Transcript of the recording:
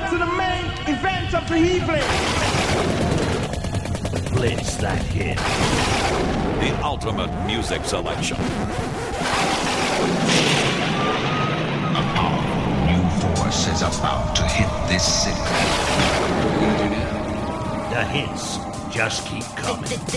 to the main event of the evening. Blitz that hit. The ultimate music selection. A powerful new force is about to hit this city. The hits just keep coming.